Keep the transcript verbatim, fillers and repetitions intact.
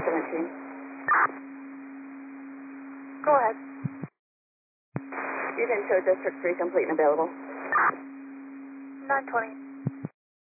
seventeen. Go ahead. You can show District three complete and available. nine twenty.